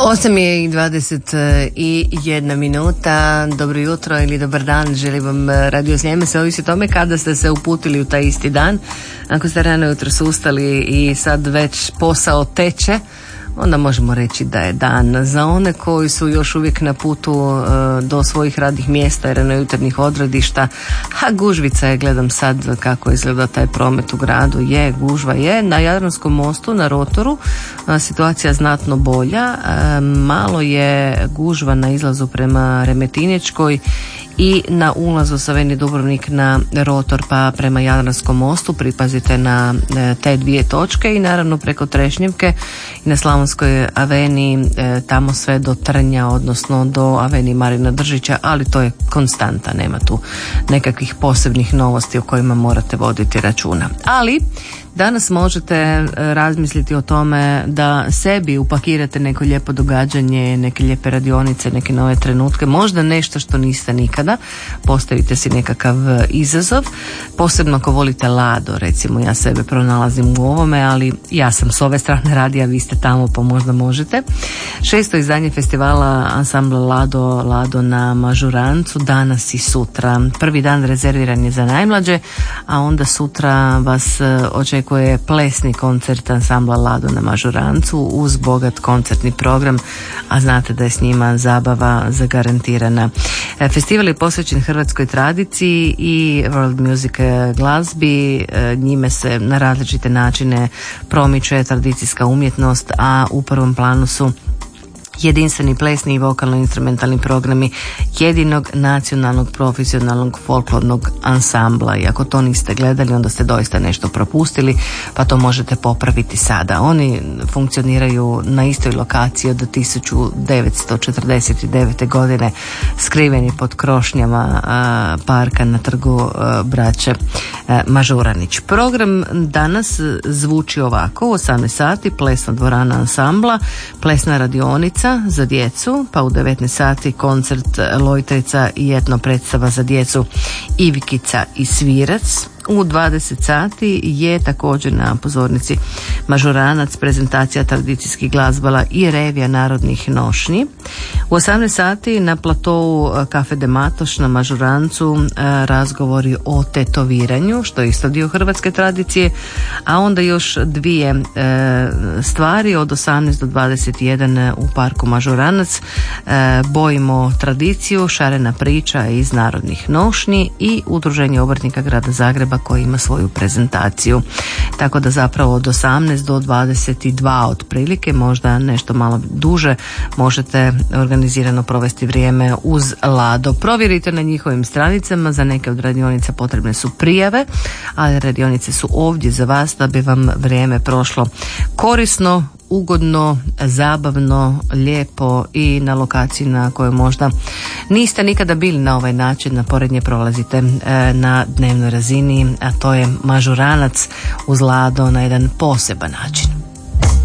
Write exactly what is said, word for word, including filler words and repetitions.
osam je i dvadeset jedna minuta. Dobro jutro ili dobar dan, želim vam Radio Sljeme. Sve ovisi o tome kada ste se uputili u taj isti dan. Ako ste rano jutro ustali i sad već posao teče, onda možemo reći da je dan. Za one koji su još uvijek na putu uh, do svojih radnih mjesta i ranojutarnjih odredišta, a gužvica je, gledam sad kako izgleda taj promet u gradu, je, gužva je. Na Jadranskom mostu, na rotoru, uh, situacija znatno bolja. Uh, malo je gužva na izlazu prema Remetinečkoj i na ulazu sa Aveni Dubrovnik na rotor pa prema Jadranskom mostu. Pripazite na e, te dvije točke i naravno preko Trešnjevke i na Slavonskoj aveni e, tamo sve do Trnja, odnosno do Aveni Marina Držića, ali to je konstanta, nema tu nekakvih posebnih novosti o kojima morate voditi računa. Ali danas možete razmisliti o tome da sebi upakirate neko lijepo događanje, neke lijepe radionice, neke nove trenutke, možda nešto što niste nikada. Postavite si nekakav izazov, posebno ako volite Lado, recimo ja sebe pronalazim u ovome, ali ja sam s ove strane radija, vi ste tamo pa možda možete. Šesto izdanje festivala ansambla Lado, Lado na Mažurancu, danas i sutra. Prvi dan rezerviran je za najmlađe, a onda sutra vas očekuje koji je plesni koncert ansambla Lado na Mažurancu uz bogat koncertni program, a znate da je s njima zabava zagarantirana. Festival je posvećen hrvatskoj tradiciji i world music glazbi, njime se na različite načine promiče tradicijska umjetnost, a u prvom planu su jedinstveni plesni i vokalno-instrumentalni programi jedinog nacionalnog profesionalnog folklornog ansambla. I ako to niste gledali, onda ste doista nešto propustili, pa to možete popraviti sada. Oni funkcioniraju na istoj lokaciji od tisuću devetsto četrdeset devete. godine, skriveni pod krošnjama a, parka na trgu a, braće a, Mažuranić. Program danas zvuči ovako: u osamnaest sati plesna dvorana ansambla, plesna radionica za djecu, pa u devetnaest sati koncert Lojtrica i etno predstava za djecu Ivikica i Svirac. U dvadeset sati je također na pozornici Mažuranac, prezentacija tradicijskih glazbala i revija narodnih nošnji. U osamnaest sati na platovu Cafe de Matoš na Mažurancu razgovori o tetoviranju, što je isto dio hrvatske tradicije, a onda još dvije stvari od osamnaest do dvadeset jedan u parku Mažuranac, bojimo tradiciju, šarena priča iz narodnih nošnji i Udruženje obrtnika grada Zagreba koji ima svoju prezentaciju. Tako da zapravo od osamnaest do dvadeset dva otprilike, možda nešto malo duže, možete organizirano provesti vrijeme uz Lado. Provjerite na njihovim stranicama, za neke od radionica potrebne su prijave, ali radionice su ovdje za vas da bi vam vrijeme prošlo korisno, ugodno, zabavno, lijepo i na lokaciji na kojoj možda niste nikada bili na ovaj način, na pored nje prolazite e, na dnevnoj razini, a to je Mažuranac uz Lado na jedan poseban način.